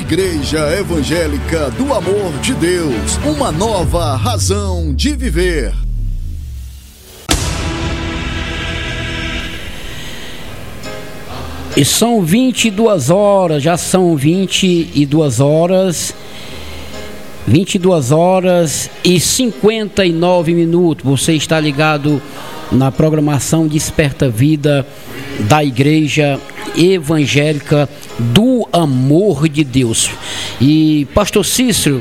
Igreja Evangélica do Amor de Deus, uma nova razão de viver. E são 22 horas, já são 22 horas e 59 minutos. Você está ligado na programação Desperta Vida da Igreja Evangélica do Amor de Deus. E pastor Cícero,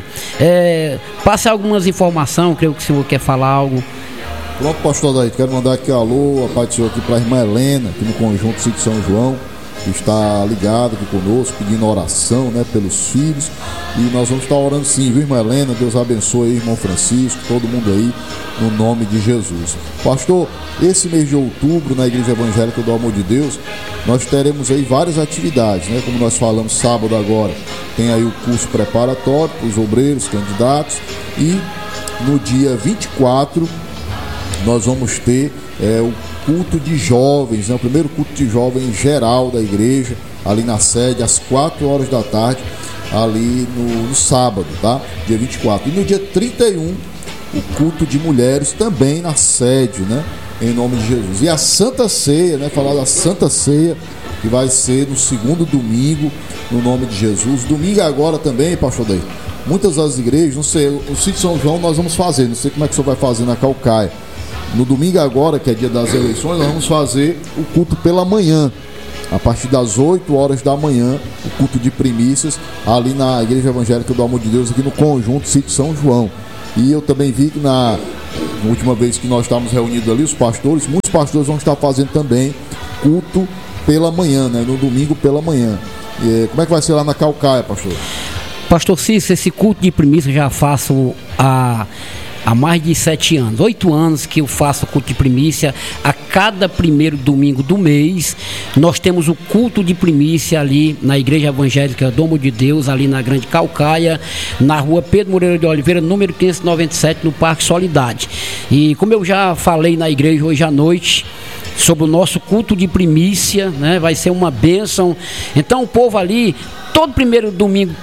passe algumas informações, creio que o senhor quer falar algo. Pronto, pastor Daí, quero mandar aqui alô, a paz do Senhor aqui para a irmã Helena, aqui no Conjunto Sítio São João, que está ligado aqui conosco, pedindo oração, né, pelos filhos. E nós vamos estar orando sim, viu, irmã Helena? Deus abençoe aí, irmão Francisco, todo mundo aí, no nome de Jesus. Pastor, esse mês de outubro, na Igreja Evangélica do Amor de Deus, nós teremos aí várias atividades, né? Como nós falamos sábado agora, tem aí o curso preparatório para os obreiros, candidatos. E no dia 24, nós vamos ter o culto de jovens, né? O primeiro culto de jovens geral da igreja, ali na sede, às 4 horas da tarde, ali no sábado, tá? Dia 24. E no dia 31, o culto de mulheres também na sede, né? Em nome de Jesus. E a Santa Ceia, né? Falar da Santa Ceia, que vai ser no segundo domingo, no nome de Jesus. Domingo agora também, pastor Daí. Muitas das igrejas, não sei, o Sítio São João nós vamos fazer, não sei como é que o senhor vai fazer na Calcaia. No domingo agora, que é dia das eleições, nós vamos fazer o culto pela manhã, a partir das 8 horas da manhã, o culto de primícias, ali na Igreja Evangélica do Amor de Deus, aqui no Conjunto Sítio São João. E eu também vi que na última vez que nós estávamos reunidos ali, os pastores, muitos pastores vão estar fazendo também culto pela manhã, né? No domingo pela manhã. E, como é que vai ser lá na Calcaia, pastor? Pastor Cícero, esse culto de primícia eu já faço há mais de 7 anos, 8 anos que eu faço o culto de primícia. A cada primeiro domingo do mês, nós temos o culto de primícia ali na Igreja Evangélica do Amor de Deus, ali na Grande Calcaia, na rua Pedro Moreira de Oliveira, número 597, no Parque Solidade. E como eu já falei na igreja hoje à noite, sobre o nosso culto de primícia, né? Vai ser uma bênção. Então o povo ali, todo primeiro domingo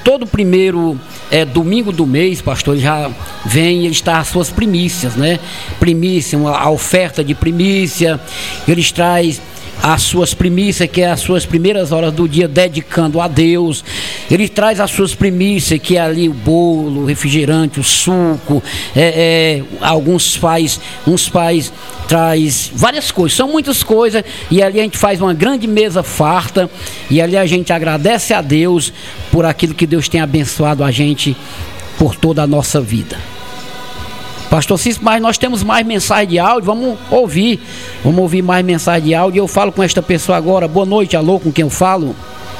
do mês, pastor, ele já vem, ele está as suas primícias, né? Primícia, a oferta de primícia, eles traz as suas primícias, que é as suas primeiras horas do dia dedicando a Deus. Ele traz as suas primícias, que é ali o bolo, o refrigerante, o suco, uns pais traz várias coisas, são muitas coisas, e ali a gente faz uma grande mesa farta, e ali a gente agradece a Deus por aquilo que Deus tem abençoado a gente por toda a nossa vida. Pastor Cícero, mas nós temos mais mensagem de áudio, vamos ouvir mais mensagem de áudio. Eu falo com esta pessoa agora. Boa noite, alô, com quem eu falo?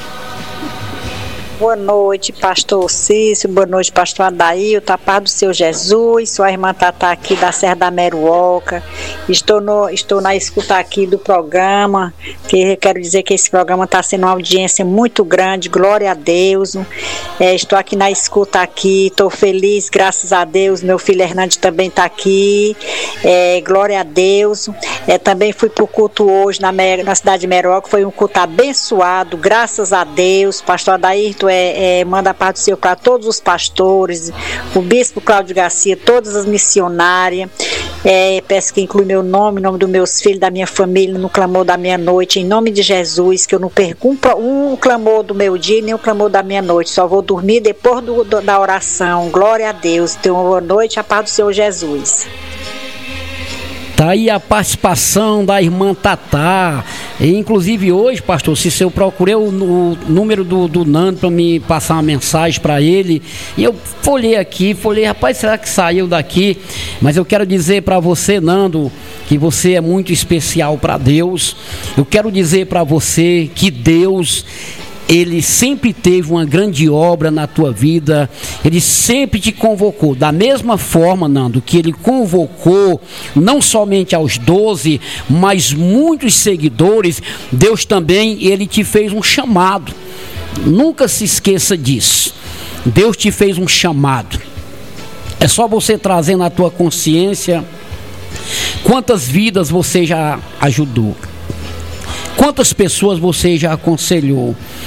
Boa noite, pastor Cícero, boa noite, pastor Adailton, a paz do Senhor Jesus, sua irmã Tatá aqui da Serra da Meruoca. Estou na escuta aqui do programa, que quero dizer que esse programa está sendo uma audiência muito grande, glória a Deus. Estou aqui na escuta aqui, estou feliz, graças a Deus, meu filho Hernandes também está aqui, glória a Deus. Também fui para o culto hoje na cidade de Meruoca, foi um culto abençoado, graças a Deus. Pastor Adailton manda a paz do Senhor para todos os pastores, o bispo Cláudio Garcia, todas as missionárias. Peço que inclui meu nome, o nome dos meus filhos, da minha família, no clamor da minha noite, em nome de Jesus, que eu não perco um clamor do meu dia, nem o clamor da minha noite, só vou dormir depois da oração. Glória a Deus. Tenha uma boa noite, a paz do Senhor Jesus. Tá aí a participação da irmã Tatá. E, inclusive hoje, pastor, se eu procurei o número do Nando para me passar uma mensagem para ele, e eu folhei, rapaz, será que saiu daqui? Mas eu quero dizer para você, Nando, que você é muito especial para Deus. Eu quero dizer para você que Deus, Ele sempre teve uma grande obra na tua vida. Ele sempre te convocou. Da mesma forma, Nando, que Ele convocou não somente aos 12, mas muitos seguidores, Deus também, Ele te fez um chamado. Nunca se esqueça disso. Deus te fez um chamado. É só você trazer na tua consciência quantas vidas você já ajudou, quantas pessoas você já aconselhou,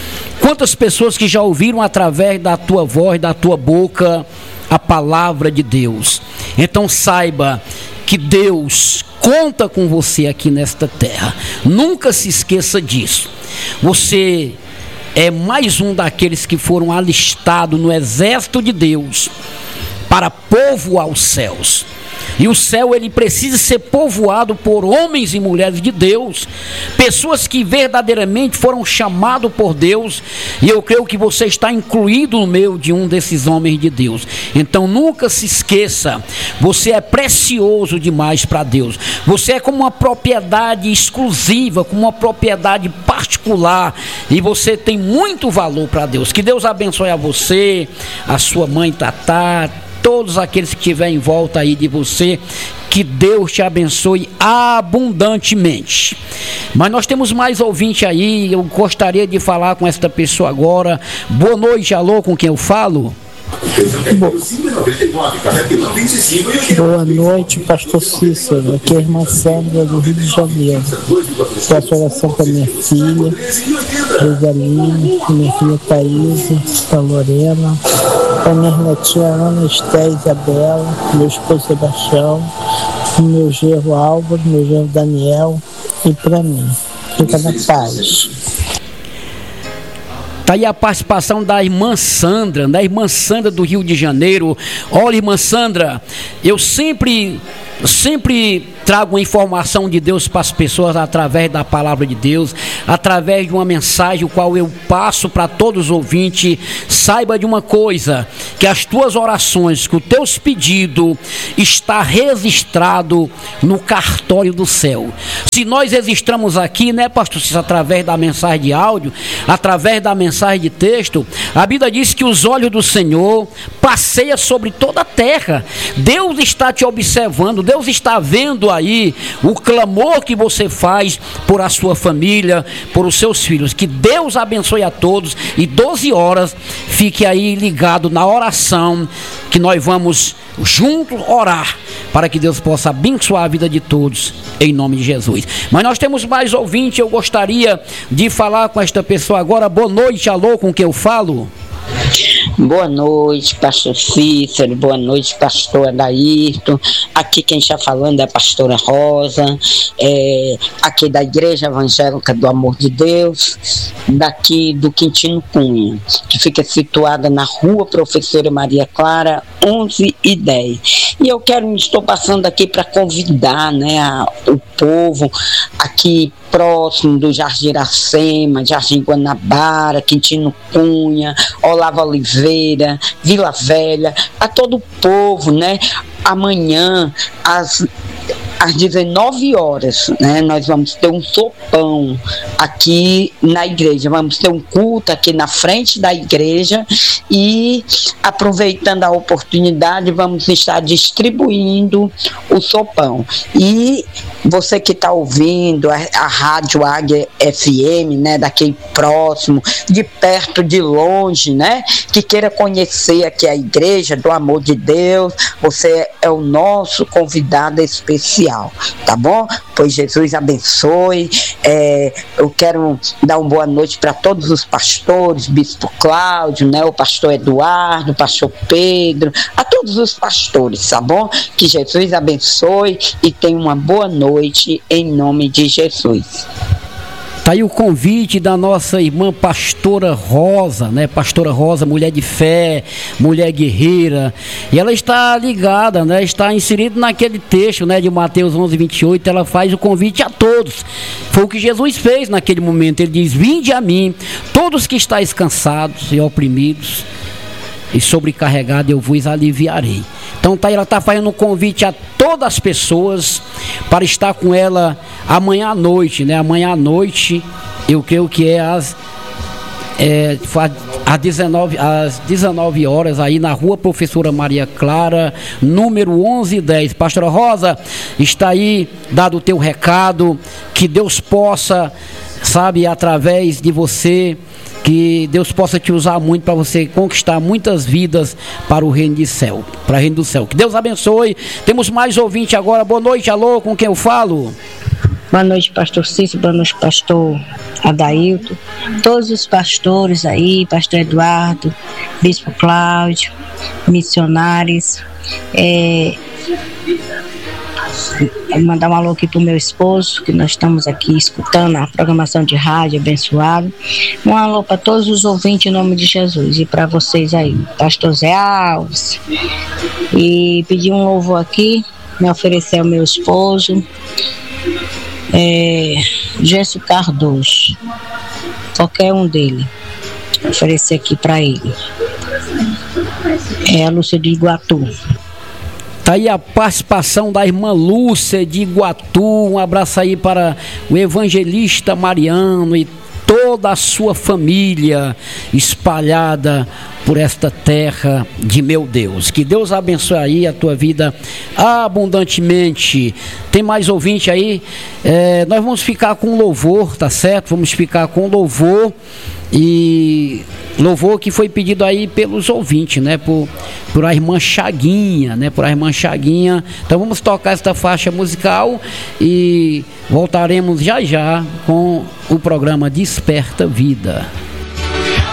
Quantas pessoas que já ouviram através da tua voz, da tua boca, a palavra de Deus. Então saiba que Deus conta com você aqui nesta terra. Nunca se esqueça disso. Você é mais um daqueles que foram alistados no exército de Deus para povoar os céus. E o céu, ele precisa ser povoado por homens e mulheres de Deus, pessoas que verdadeiramente foram chamados por Deus, e eu creio que você está incluído no meio de um desses homens de Deus. Então nunca se esqueça, você é precioso demais para Deus, você é como uma propriedade exclusiva, como uma propriedade particular, e você tem muito valor para Deus. Que Deus abençoe a você, a sua mãe Tatá, todos aqueles que estiverem em volta aí de você, que Deus te abençoe abundantemente. Mas nós temos mais ouvinte aí, eu gostaria de falar com esta pessoa agora. Boa noite, alô, com quem eu falo? Boa noite, pastor Cícero. Aqui é a irmã Sandra do Rio de Janeiro. Peço oração para minha filha Rosaline, minha filha Thaís, para Lorena, para minha netinha Ana, Esté, Isabela, meu esposo Sebastião, meu genro Álvaro, meu genro Daniel e para mim. Fica na paz. Está aí a participação da irmã Sandra, do Rio de Janeiro. Olha, irmã Sandra, eu sempre trago a informação de Deus para as pessoas através da palavra de Deus, através de uma mensagem, o qual eu passo para todos os ouvintes. Saiba de uma coisa, que as tuas orações, que os teus pedidos está registrado no cartório do céu. Se nós registramos aqui, né, pastor, através da mensagem de áudio, através da mensagem de texto, a Bíblia diz que os olhos do Senhor passeiam sobre toda a terra. Deus está te observando, Deus está vendo aí o clamor que você faz por a sua família, por os seus filhos. Que Deus abençoe a todos, e 12 horas fique aí ligado na oração, que nós vamos juntos orar para que Deus possa abençoar a vida de todos, em nome de Jesus. Mas nós temos mais ouvinte, eu gostaria de falar com esta pessoa agora. Boa noite, alô, com quem eu falo? Boa noite, pastor Cícero, boa noite, pastor Adairton. Aqui quem está falando é a pastora Rosa, aqui da Igreja Evangélica do Amor de Deus, daqui do Quintino Cunha, que fica situada na Rua Professora Maria Clara, 1110. E eu estou passando aqui para convidar, né, o povo aqui próximo do Jardim Iracema, Jardim Guanabara, Quintino Cunha, Olavo Oliveira, Vila Velha, a todo o povo, né? Amanhã, às 19 horas, né, nós vamos ter um sopão aqui na igreja, vamos ter um culto aqui na frente da igreja, e aproveitando a oportunidade, vamos estar distribuindo o sopão. E você que está ouvindo a Rádio Águia FM, né, daqui próximo, de perto, de longe, né, que queira conhecer aqui a Igreja do Amor de Deus, você é o nosso convidado especial, tá bom? Pois Jesus abençoe. Eu quero dar uma boa noite para todos os pastores, Bispo Cláudio, né, o pastor Eduardo, o pastor Pedro, a todos os pastores, tá bom? Que Jesus abençoe e tenha uma boa noite em nome de Jesus. Tá aí o convite da nossa irmã pastora Rosa, né? Pastora Rosa, mulher de fé, mulher guerreira. E ela está ligada, né? Está inserida naquele texto, né, de Mateus 11:28. Ela faz o convite a todos. Foi o que Jesus fez naquele momento. Ele diz: vinde a mim, todos que estáis cansados e oprimidos e sobrecarregados, eu vos aliviarei. Então ela está fazendo um convite a todas as pessoas para estar com ela amanhã à noite, né? Amanhã à noite, eu creio que é às 19 horas, aí na Rua Professora Maria Clara, número 1110. Pastora Rosa, está aí dado o teu recado, que Deus possa, sabe, através de você, que Deus possa te usar muito para você conquistar muitas vidas para o reino do céu, para o reino do céu. Que Deus abençoe. Temos mais ouvinte agora. Boa noite, alô, com quem eu falo? Boa noite, pastor Cícero, boa noite, pastor Adailton, todos os pastores aí, pastor Eduardo, bispo Cláudio, missionários. Mandar um alô aqui pro meu esposo, que nós estamos aqui escutando a programação de rádio abençoado. Um alô para todos os ouvintes em nome de Jesus, e para vocês aí, pastor Zé Alves. E pedir um louvor aqui, me oferecer ao meu esposo, Jéssica Cardoso, qualquer um dele, oferecer aqui para ele. A Lúcia de Iguatu. Tá aí a participação da irmã Lúcia de Iguatu. Um abraço aí para o evangelista Mariano e toda a sua família espalhada por esta terra de meu Deus. Que Deus abençoe aí a tua vida abundantemente. Tem mais ouvinte aí? Nós vamos ficar com louvor, tá certo? Vamos ficar com louvor, e louvor que foi pedido aí pelos ouvintes, né? Por a irmã Chaguinha, né? Por a irmã Chaguinha. Então vamos tocar esta faixa musical e voltaremos já com o programa Desperta Vida.